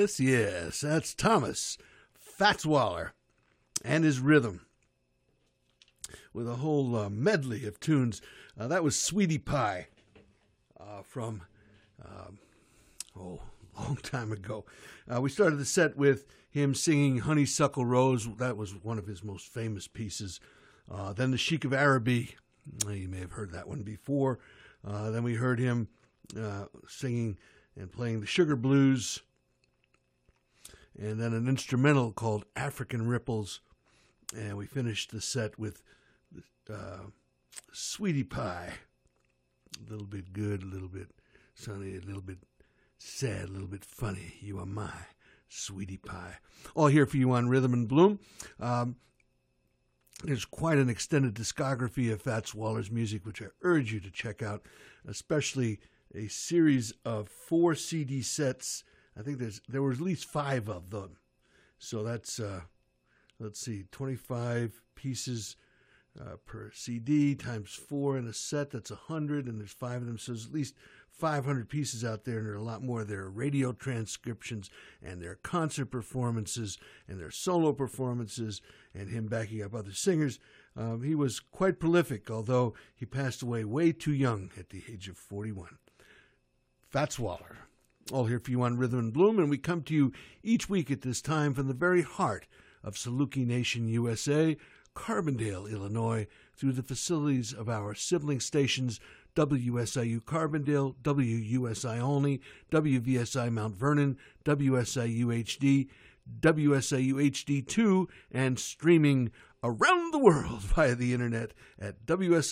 Yes, that's Thomas Fats Waller and his rhythm with a whole medley of tunes. That was Sweetie Pie from, long time ago. We started the set with him singing Honeysuckle Rose. That was one of his most famous pieces. Then the Sheik of Araby. You may have heard that one before. Then we heard him singing and playing the Sugar Blues. And then an instrumental called African Ripples. And we finished the set with Sweetie Pie. A little bit good, a little bit sunny, a little bit sad, a little bit funny. You are my Sweetie Pie. All here for you on Rhythm and Bloom. There's quite an extended discography of Fats Waller's music, which I urge you to check out, especially a series of 4 CD sets. I think there were at least 5 of them. So that's, 25 pieces per CD times 4 in a set. That's 100, and there's 5 of them. So there's at least 500 pieces out there, and there are a lot more. There are radio transcriptions, and there are concert performances, and there are solo performances, and him backing up other singers. He was quite prolific, although he passed away way too young at the age of 41. Fats Waller. All here for you on Rhythm and Bloom, and we come to you each week at this time from the very heart of Saluki Nation, USA, Carbondale, Illinois, through the facilities of our sibling stations, WSIU Carbondale, WUSI Olney, WVSI Mount Vernon, WSIU HD, WSIU HD2, and streaming around the world via the internet at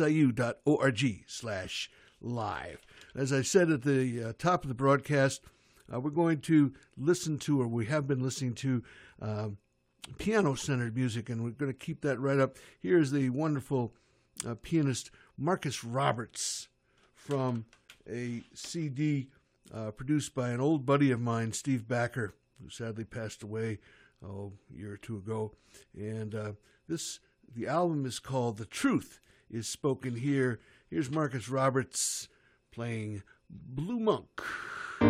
wsiu.org/live. As I said at the top of the broadcast, we're going to listen to, or we have been listening to, piano-centered music, and we're going to keep that right up. Here's the wonderful pianist Marcus Roberts from a CD produced by an old buddy of mine, Steve Backer, who sadly passed away a year or two ago. And the album is called The Truth Is Spoken Here. Here's Marcus Roberts playing Blue Monk.